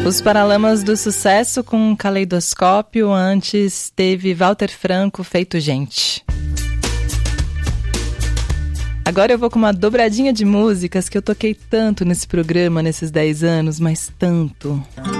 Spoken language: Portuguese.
Os Paralamas do Sucesso com um Caleidoscópio. Antes teve Walter Franco, Feito Gente. Agora eu vou com uma dobradinha de músicas que eu toquei tanto nesse programa nesses 10 anos, mas tanto.